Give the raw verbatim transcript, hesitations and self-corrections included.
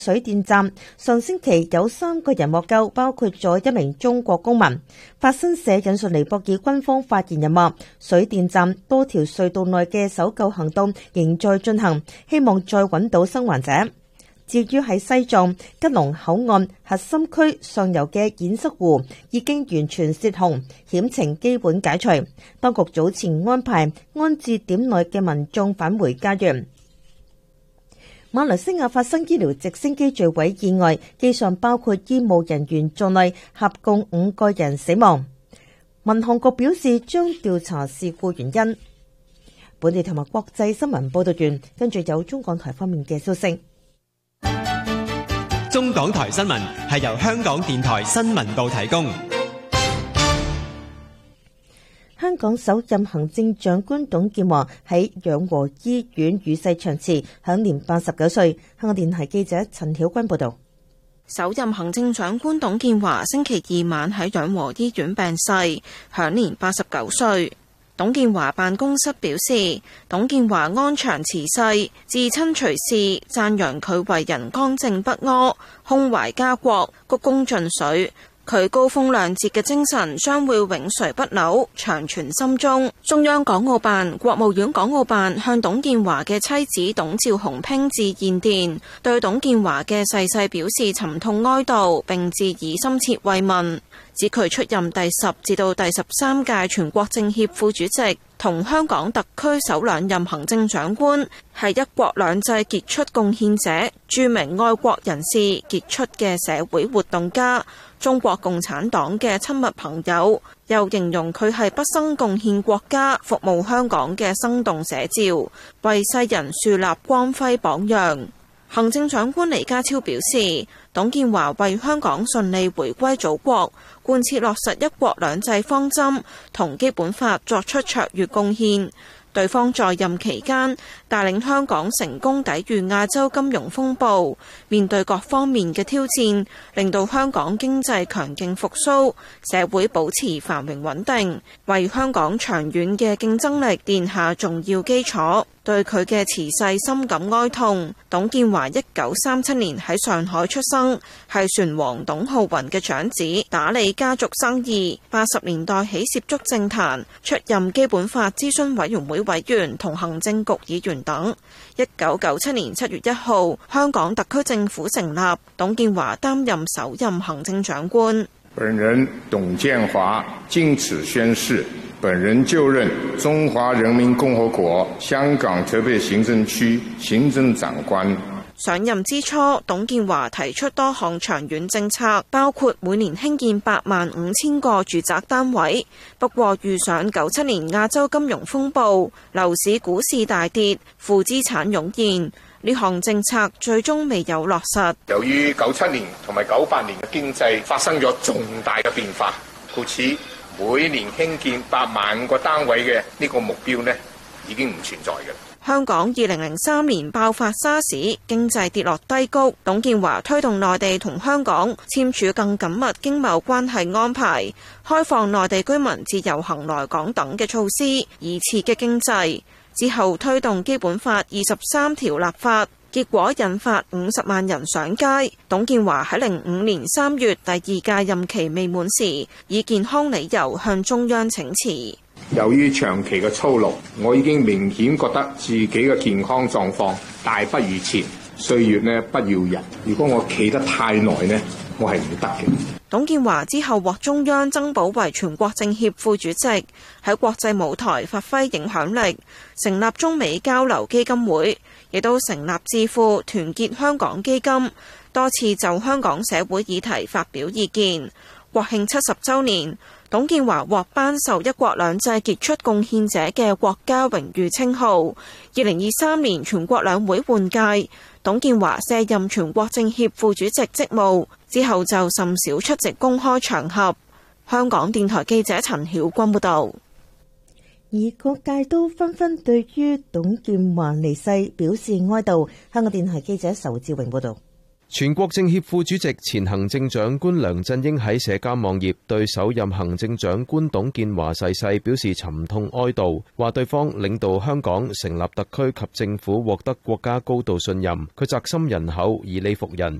水電站上星期有三個人獲救，包括咗一名中國公民。法新社引述尼泊爾軍方發言人話，水電站多條隧道內嘅搜救行動仍在進行，希望再揾到生還者。至於喺西藏吉隆口岸核心區上游嘅堰塞湖已經完全泄洪，險情基本解除。當局早前安排安置點內嘅民眾返回家園。馬來西亞發生醫療直升機墜毀意外，機上包括醫務人員在內，合共五個人死亡。民航局表示將調查事故原因。本地同埋國際新聞報道完，跟住有中港台方面嘅消息。 中港台新聞係由香港電台新聞部提供。 香港首任行政長官董建華喺養和醫院與世長辭，享年八十九歲。香港電台記者陳曉君報道。 首任行政長官董建華星期二晚喺養和醫院病逝，享年八十九歲。董建華辦公室表示，董建華安詳辭世，至親隨事，讚揚佢為人剛正不阿，胸懷家國，鞠躬盡瘁。佢高風亮節嘅精神將會永垂不朽，長存心中。中央港澳辦、國務院港澳辦向董建華嘅妻子董趙鴻拼致唁電，對董建華嘅逝世表示沉痛哀悼，並致以深切慰問。指佢出任第十至到第十三屆全國政協副主席，同香港特區首兩任行政長官，係一國兩制傑出貢獻者、著名愛國人士、傑出嘅社會活動家、中國共產黨嘅親密朋友，又形容佢係畢生貢獻國家、服務香港嘅生動寫照，為世人樹立光輝榜樣。行政長官李家超表示，董建華為香港順利回歸祖國、貫徹落實一國兩制方針同基本法作出卓越貢獻。對方在任期間帶領香港成功抵禦亞洲金融風暴，面對各方面嘅挑戰，令到香港經濟強勁復甦，社會保持繁榮穩定，為香港長遠嘅競爭力奠下重要基礎。對佢嘅辭世深感哀痛。董建華一九三七年喺上海出生，係船王董浩雲嘅長子，打理家族生意。八十年代起涉足政壇，出任基本法諮詢委員會委員同行政局議員等。一九九七年七月一號，香港特區政府成立，董建華擔任首任行政長官。 本人董建華謹此宣誓，本人就任中華人民共和國香港特別行政區行政長官。 上任之初，董建華提出多項長遠政策，包括每年興建八萬五千個住宅單位。不過遇上九七年亞洲金融風暴，樓市股市大跌，負資產湧現，呢項政策最終未有落實。 由於九七年同埋九八年嘅經濟發生咗重大嘅變化，故此每年興建八萬個單位嘅呢個目標呢，已經唔存在嘅。 香港二零零三年爆發沙士，經濟跌落低谷。董建華推動內地同香港簽署更緊密經貿關係安排，開放內地居民自由行來港等嘅措施，以刺激經濟。之後推動基本法二十三條立法，結果引發五十萬人上街。董建華喺零五年三月第二屆任期未滿時，以健康理由向中央請辭。 由於長期嘅操勞，我已經明顯覺得自己嘅健康狀況大不如前。歲月呢不饒人，如果我企得太耐呢，我係唔得嘅。 董建華之後獲中央增補為全國政協副主席，喺國際舞台發揮影響力，成立中美交流基金會，亦都成立智庫團結香港基金，多次就香港社會議題發表意見。國慶七十週年，董建華獲頒授一國兩制傑出貢獻者嘅國家榮譽稱號。二零二三年全國兩會換屆，董建華卸任全國政協副主席職務之後，就甚少出席公開場合。香港電台記者陳曉君報道。 而各界都紛紛對於董建華離世表示哀悼。香港電台記者仇志榮報道。 全國政協副主席、前行政長官梁振英喺社交網頁對首任行政長官董建華逝世表示沉痛哀悼，話對方領導香港成立特區及政府獲得國家高度信任，佢宅心仁厚，以理服人，